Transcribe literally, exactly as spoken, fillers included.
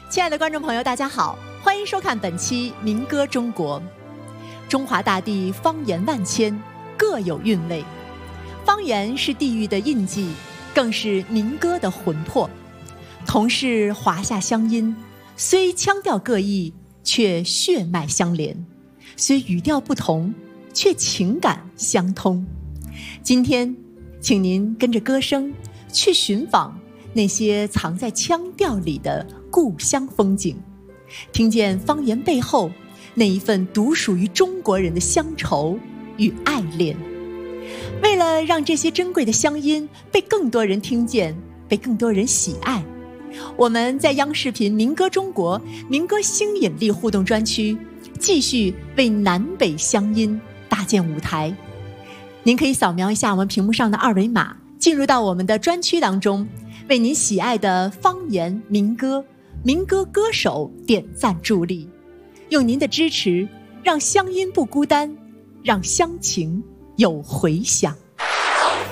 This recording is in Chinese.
亲爱的观众朋友，大家好，欢迎收看本期《民歌中国》。中华大地方言万千，各有韵味。方言是地域的印记，更是民歌的魂魄。同是华夏乡音，虽腔调各异，却血脉相连；虽语调不同，却情感相通。今天，请您跟着歌声去寻访那些藏在腔调里的故乡风景，听见方言背后那一份独属于中国人的乡愁与爱恋。为了让这些珍贵的乡音被更多人听见，被更多人喜爱，我们在央视频民歌中国民歌新引力互动专区继续为南北乡音搭建舞台。您可以扫描一下我们屏幕上的二维码，进入到我们的专区当中，为您喜爱的方言民歌民歌歌手点赞助力，用您的支持让乡音不孤单，让乡情有回响。